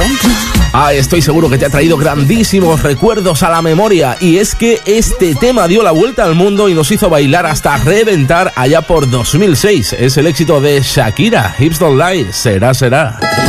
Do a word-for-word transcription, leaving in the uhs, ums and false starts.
Ah, estoy seguro que te ha traído grandísimos recuerdos a la memoria. Y es que este tema dio la vuelta al mundo y nos hizo bailar hasta reventar allá por dos mil seis. Es el éxito de Shakira, Hips Don't Lie, Será, Será.